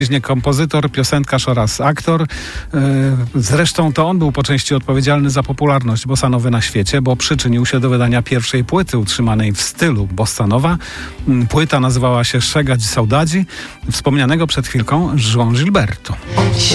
Kompozytor, piosenkarz oraz aktor. Zresztą to on był po części odpowiedzialny za popularność bossa nowy na świecie, bo przyczynił się do wydania pierwszej płyty utrzymanej w stylu bossa nova. Płyta nazywała się Chega de Saudade, wspomnianego przed chwilką João Gilberto.